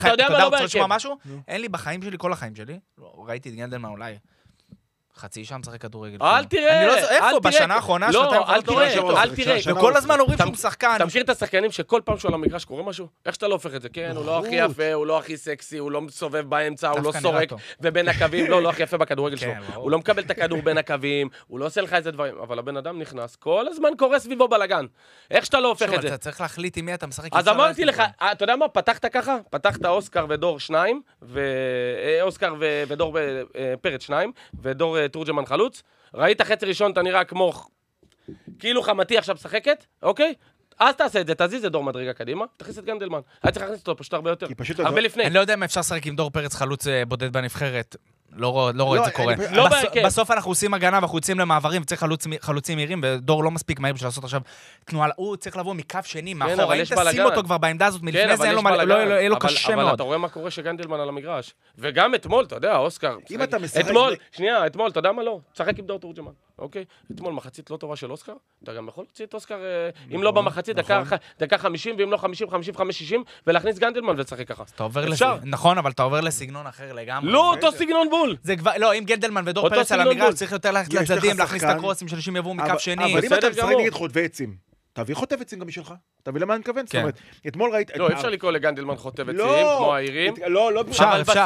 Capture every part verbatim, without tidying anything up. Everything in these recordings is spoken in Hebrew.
אתה יודע מה לא בהרכב? אין לי בחיים שלי, כל החיים שלי, ראיתי את גנדלמן אולי חצי שעה משחק כדורגל. אל תראה, איפה? בשנה האחרונה? לא, אל תראה, אל תראה. וכל הזמן אומרים שהוא שחקן. אתה מכיר את השחקנים שכל פעם שהוא על המגרש קורה משהו? איך שאתה לא הופך את זה? כן, הוא לא הכי יפה, הוא לא הכי סקסי, הוא לא מסובב באמצע, הוא לא סורק, ובין הקווים, לא, לא הכי יפה בכדורגל שלו. הוא לא מקבל את הכדור בין הקווים, הוא לא עושה לך איזה דברים, אבל הבן אדם נכנס, כל הזמן קורה סביבו בלגן. איך שאתה לא הופך את זה? אתה צריך להחליט עם מי אתה משחק. אז אמרתי לך, אתה יודע מה? פתחת ככה? פתחת אוסקר ודור שניים, ואוסקר ודור פרץ שניים, ודור תורג'מן חלוץ. ראית חצי ראשון, אתה נראה כמו כאילו חמתי עכשיו משחקת, אוקיי? אז תעשה את זה, תזיז את דור מדרגה קדימה, תכניס את גנדלמן. היה צריך להכניס אותו פשוט הרבה יותר, הרבה לפני. אני לא יודע אם אפשר לשחק עם דור פרץ חלוץ בודד בנבחרת. לא רואה את זה קורה. בסוף אנחנו עושים הגנה ואנחנו יוצאים למעברים וצריך חלוצים מהירים, ודור לא מספיק מהיר בשביל לעשות עכשיו תנועה. הוא צריך לבוא מקו שני, מאחור. אם תשים אותו כבר בעמדה הזאת, מלפני זה אין לו קשה מאוד. אבל אתה רואה מה קורה שגנדלמן על המגרש. וגם אתמול, אתה יודע, אוסקר. אם אתה משחק... אתמול, שנייה, אתמול, אתה יודע מה לא? תשחק עם דור תורג'מן, אוקיי? אתמול מחצית לא טובה של אוסקר. אתה גם יכול להוציא את אוסקר, אם לא במחצית, דקה חמישים, ואם לא חמישים, חמישים וחמש, שישים, ולהכניס גנדלמן ולשחק ככה. נכון, אבל אתה עובר לסגנון אחר לגמרי. לא, אותו סגנון בול. לא, אם גנדלמן ודור פרץ על המגרש, צריך יותר ללכת לצדדים, להכניס את הקרוסים שאנשים יבואו מקו שני. אבל אם אתה משחק נגד חוטבי עצים, תביא חוטב עצים גם משלך. תביא למה אני מכוון? זאת אומרת, אתמול ראית... לא, אפשר לקרוא לגנדלמן חוטב עצים, כמו העירים. לא, לא, אפשר, אפשר.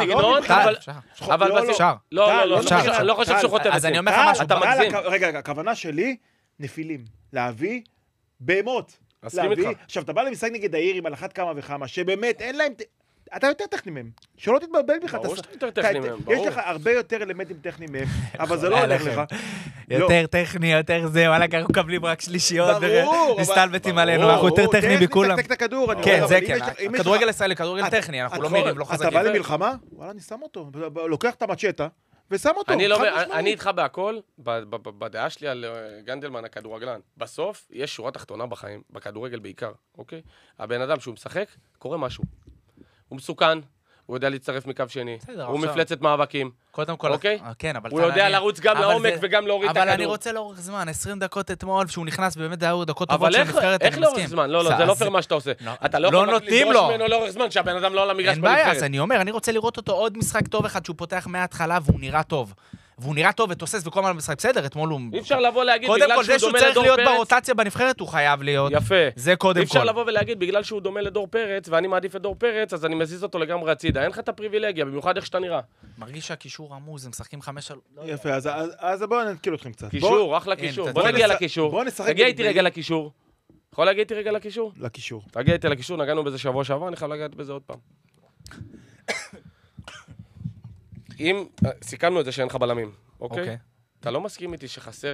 אבל אפשר. לא, לא, אני לא חושב שהוא חוטב עצים. אז אני אומר לך משהו. אתה מגזים. רגע, הכוונה שלי, נפילים. להביא בהמות. מסכים איתך. עכשיו, אתה בא למשחק נגד העירים על אחת כמה וכמה, שבאמת אין להם... אתה יותר טכני מהם, שלא תתבלבל בכלל. ברור שאתה יותר טכני מהם, ברור. יש לך הרבה יותר אלמנטים טכניים מהם, אבל זה לא הולך לך. יותר טכני, יותר זה, וואלה, אנחנו מקבלים רק שלישיות, מסתלבטים עלינו, אנחנו יותר טכניים מכולם. תק את הכדור, כן, זה כן, כדורגל ישראלי, כדורגל טכני, אנחנו לא מירים, לא חזקים. אתה בא למלחמה? וואלה, אני שם אותו, לוקח את המצ'טה, ושם אותו. אני איתך בהכל, בדעה שלי על גנדלמן הכדורגלן. בסוף, יש שורה תחתונה בחיים, בכדורגל בעיקר, אוקיי? הבן אדם שהוא משחק, קורה משהו. הוא מסוכן, הוא יודע להצטרף מקו שני, הוא מפלצת מאבקים. קודם כל, אוקיי? כן, אבל הוא יודע לרוץ גם לעומק וגם להוריד את הכדור. אבל אני רוצה לאורך זמן, עשרים דקות אתמול, שהוא נכנס באמת היה דקות טובות של נבחרת, אבל איך לאורך זמן? לא, לא, זה לא פייר מה שאתה עושה. אתה לא יכול לדרוש ממנו לאורך זמן, שהבן אדם לא על המגרש בנבחרת. אין בעיה, אז אני אומר, אני רוצה לראות אותו עוד משחק טוב אחד, שהוא פותח מההתחלה והוא נראה טוב. והוא נראה טוב ותוסס וכל מה משחק בסדר, אתמול הוא... אי אפשר לבוא להגיד בגלל שהוא דומה לדור פרץ... קודם כל, זה שהוא צריך להיות ברוטציה בנבחרת, הוא חייב להיות. יפה. זה קודם כל. אי אפשר לבוא ולהגיד, בגלל שהוא דומה לדור פרץ, ואני מעדיף את דור פרץ, אז אני מזיז אותו לגמרי הצידה. אין לך את הפריבילגיה, במיוחד איך שאתה נראה. מרגיש שהקישור עמוז, הם משחקים חמש... יפה, אז בואו נתקיל אתכם קצת. קישור, אחלה קישור. בוא נגיע לקישור. תגיע איתי רגע לקישור. יכול להגיע איתי רגע לקישור? לקישור. תגיע איתי לקישור, נגענו בזה שבוע שעבר, אני חייב לגעת בזה עוד פעם. אם סיכמנו את זה שאין לך בלמים, אוקיי? אתה לא מסכים איתי שחסר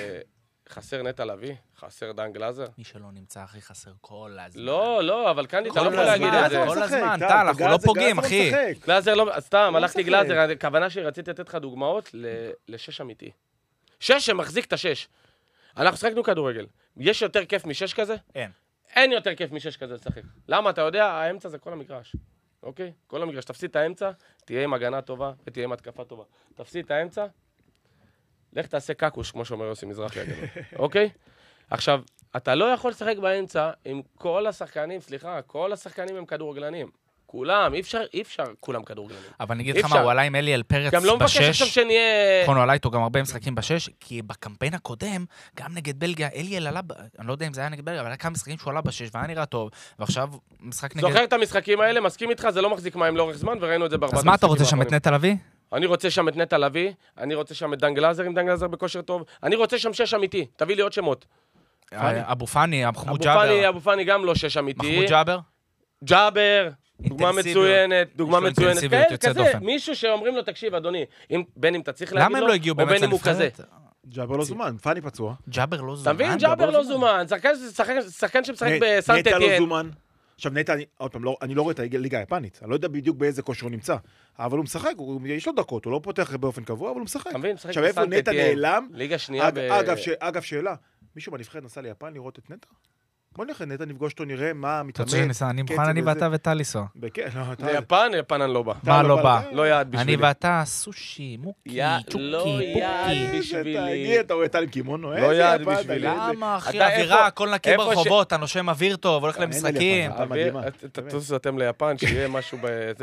חסר נטע לביא? חסר דן גלאזר? מי שלא נמצא הכי חסר כל הזמן. לא, לא, אבל כאן אתה לא יכול להגיד את זה. כל הזמן, טל, אנחנו לא פוגעים, אחי. גלאזר לא, סתם, הלכתי גלאזר, הכוונה שרציתי לתת לך דוגמאות לשש אמיתי. שש שמחזיק את השש. אנחנו שחקנו כדורגל. יש יותר כיף משש כזה? אין. אין יותר כיף משש כזה לשחק. למה? אתה יודע, האמצע זה כל המגרש. אוקיי? כל המגרש. תפסיד את האמצע, תהיה עם הגנה טובה ותהיה עם התקפה טובה. תפסיד את האמצע, לך תעשה קקוש, כמו שאומר יוסי מזרחי הגדול. אוקיי? עכשיו, אתה לא יכול לשחק באמצע עם כל השחקנים, סליחה, כל השחקנים הם כדורגלנים. כולם, אי אפשר, אי אפשר, כולם כדורגלנים. אבל אני אגיד לך מה, הוא עלה עם אליאל פרץ בשש. גם לא מבקש עכשיו שנהיה... נכון, הוא עלה איתו גם הרבה משחקים בשש, כי בקמפיין הקודם, גם נגד בלגיה, אליאל עלה, אני לא יודע אם זה היה נגד בלגיה, אבל היה כמה משחקים שהוא עלה בשש, והיה נראה טוב, ועכשיו משחק נגד... זוכר את המשחקים האלה, מסכים איתך, זה לא מחזיק מים לאורך זמן, וראינו את זה בארבעת אז מה אתה רוצה שם את נטע לביא? אני רוצה שם את נטע לביא, אני רוצה שם את דן גלאזר עם דן גלאזר בכושר טוב, אני רוצה שם שש אמיתי, תביא לי עוד שמות. אבו פאני, מחמוד ג'אבר. אבו פאני גם לא שש אמיתי. מחמוד ג'אבר? ג'אבר, דוגמה מצוינת, דוגמה מצוינת. כן, כזה, מישהו שאומרים לו, תקשיב, אדוני, בין אם אתה צריך להגיד לו, או בין אם הוא כזה. ג'אבר לא זומן, פאני פצוע. ג'אבר לא זומן. אתה מבין? ג'אבר לא זומן. שחקן שמשחק בסנט נטע לא אתיין. זומן. עכשיו נטע, עוד פעם, אני לא רואה את הליגה היפנית, אני לא יודע בדיוק באיזה כושר הוא נמצא, אבל הוא משחק, יש לו דקות, הוא לא פותח באופן קבוע, אבל הוא משחק. אתה מבין? משחק עכשיו איפה נטע נעלם? ליגה שנייה ב... אגב, שאלה, מישהו בנבחרת נסע ליפן לראות את נטע? בוא נלך לנטע, נפגוש אותו, נראה מה מתאמן. אני מוכן, אני ואתה וטליסו. ליפן, ליפן אני לא בא. מה לא בא? לא יעד בשבילי. אני ואתה סושי, מוקי, צ'וקי, לא יעד בשבילי. אתה רואה טל עם כימונו, לא יעד בשבילי. למה, אחי, אווירה, הכל נקי ברחובות, אתה נושם אוויר טוב, הולך למשחקים. תטוסו אתם ליפן, שיהיה משהו בזה.